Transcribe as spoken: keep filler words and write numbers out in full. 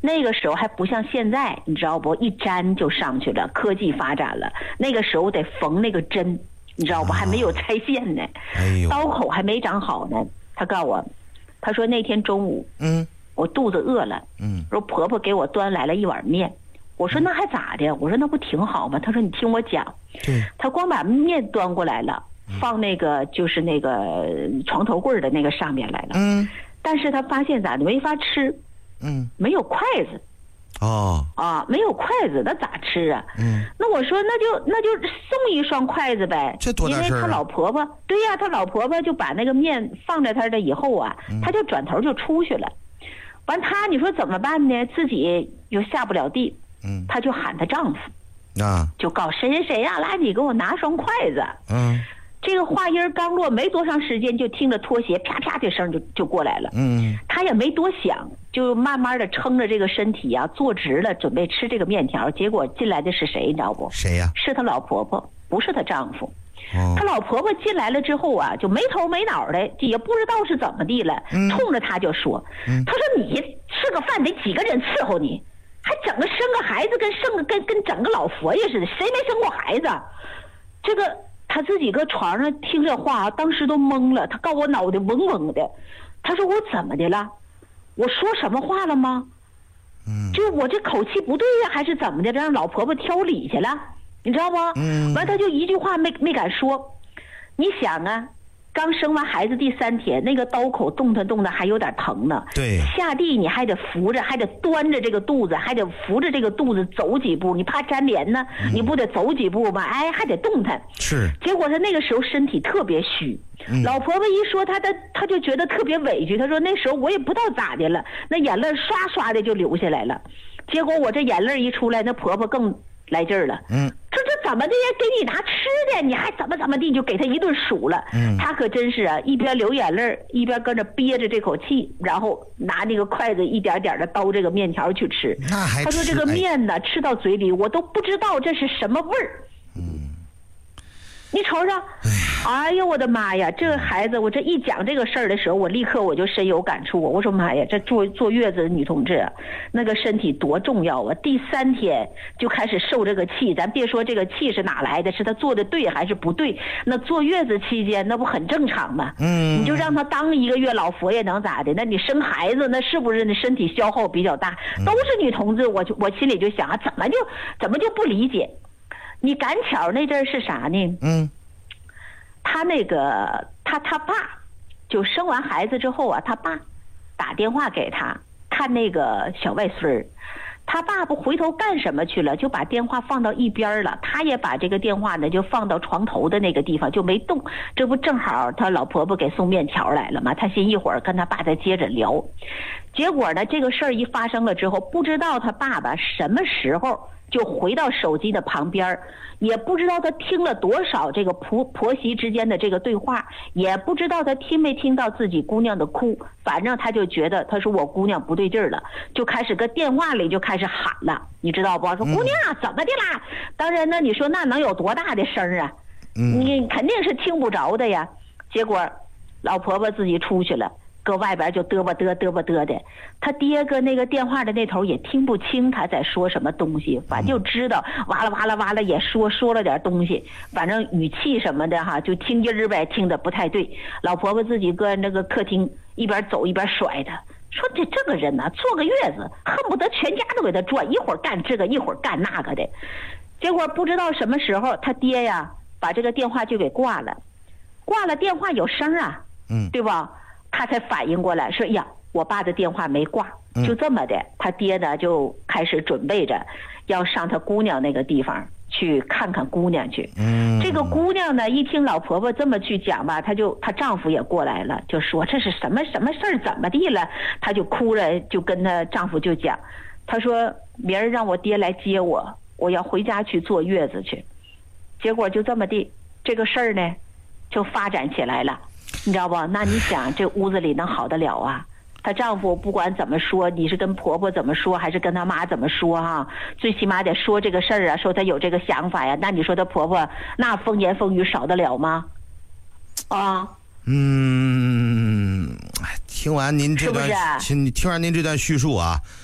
那个时候还不像现在，你知道不？一粘就上去了，科技发展了。那个时候得缝那个针，你知道不？还没有拆线呢， 哎呦， 刀口还没长好呢。他告诉我，他说那天中午， 嗯， 我肚子饿了， 嗯， 说婆婆给我端来了一碗面。我说那还咋的？我说那不挺好吗？他说你听我讲， 对， 他光把面端过来了，放那个就是那个床头柜的那个上面来了， 嗯， 但是他发现咋的没法吃， 嗯， 没有筷子。 哦， 啊，没有筷子，那咋吃啊？ 嗯， 那我说那就那就送一双筷子呗。 这多大事儿啊！ 因为他老婆婆，对呀、啊，他老婆婆就把那个面放在他这以后啊， 嗯、 他就转头就出去了。完他你说怎么办呢？自己又下不了地， 嗯， 他就喊他丈夫， 啊， 就告谁谁谁呀、啊，来你给我拿双筷子。 嗯。 这个话音刚落，没多长时间，就听着拖鞋啪啪的声就就过来了。 嗯， 他也没多想，就慢慢的撑着这个身体啊，坐直了，准备吃这个面条。结果进来的是谁，你知道不？ 谁呀、啊？ 是他老婆婆，不是他丈夫。 哦、 他老婆婆进来了之后啊，就没头没脑的，也不知道是怎么地了，嗯、冲着他就说：“嗯、他说你吃个饭得几个人伺候你，还整个生个孩子跟生个跟跟整个老佛爷似的，谁没生过孩子？这个。”他自己搁床上听这话，当时都懵了。他告我脑袋嗡嗡的，他说我怎么的了？我说什么话了吗？嗯，就我这口气不对呀、啊，还是怎么的？让老婆婆挑理去了，你知道吗？嗯，完他就一句话没没敢说。你想啊，刚生完孩子第三天，那个刀口动弹动的还有点疼呢。 对， 下地你还得扶着，还得端着这个肚子，还得扶着这个肚子走几步，你怕粘连呢，嗯、你不得走几步吗？哎，还得动弹。 是。 结果他那个时候身体特别虚，嗯、老婆婆一说他，他他就觉得特别委屈。他说那时候我也不知道咋的了，那眼泪刷刷的就流下来了。结果我这眼泪一出来，那婆婆更来劲儿了。嗯。这这怎么的呀？给你拿吃的，你还怎么怎么地，就给他一顿数了。嗯，他可真是啊，一边流眼泪，一边跟着憋着这口气，然后拿那个筷子一点点的叨这个面条去吃。 那还吃他说这个面呢，哎、吃到嘴里我都不知道这是什么味儿。嗯，你瞅瞅，哎呦我的妈呀！这个孩子，我这一讲这个事儿的时候，我立刻我就深有感触。我说妈呀，这坐坐月子的女同志，那个身体多重要啊！第三天就开始受这个气，咱别说这个气是哪来的，是她做的对还是不对？那坐月子期间那不很正常吗？嗯，你就让她当一个月老佛爷能咋的？那你生孩子那是不是那身体消耗比较大？都是女同志，我就我心里就想啊，怎么就怎么就不理解？你赶巧那阵是啥呢？嗯。他那个他他爸就生完孩子之后啊，他爸打电话给他看那个小外孙儿，他爸不回头干什么去了，就把电话放到一边了。他也把这个电话呢就放到床头的那个地方就没动。这不正好他老婆婆给送面条来了吗？他寻一会儿跟他爸再接着聊。结果呢，这个事儿一发生了之后，不知道他爸爸什么时候就回到手机的旁边，也不知道他听了多少这个婆婆媳之间的这个对话，也不知道他听没听到自己姑娘的哭，反正他就觉得他说我姑娘不对劲儿了，就开始搁电话里就开始喊了，你知道不？说姑娘怎么的啦？当然呢，你说那能有多大的声啊？你肯定是听不着的呀。结果老婆婆自己出去了，搁外边就嘚吧嘚嘚吧嘚的，他爹搁那个电话的那头也听不清他在说什么东西，反正就知道哇啦哇啦哇啦也说说了点东西，反正语气什么的哈，就听音儿呗，听得不太对。老婆婆自己搁那个客厅一边走一边甩他，说这这个人呢、啊，坐个月子恨不得全家都给他转，一会儿干这个一会儿干那个的。结果不知道什么时候他爹呀把这个电话就给挂了，挂了电话有声啊，嗯，对吧？他才反应过来说呀，我爸的电话没挂。就这么的，他爹呢就开始准备着要上他姑娘那个地方去看看姑娘去。嗯，这个姑娘呢一听老婆婆这么去讲吧，她就她丈夫也过来了，就说这是什么什么事儿，怎么地了？她就哭着就跟她丈夫就讲，她说明儿让我爹来接我，我要回家去坐月子去。结果就这么地，这个事儿呢就发展起来了。你知道不？那你想这屋子里能好得了啊？她丈夫不管怎么说，你是跟婆婆怎么说，还是跟她妈怎么说哈？最起码得说这个事儿啊，说她有这个想法呀。那你说她婆婆那风言风语少得了吗？啊？ 嗯，听完您这段， 是不是？ 听听完您这段叙述啊，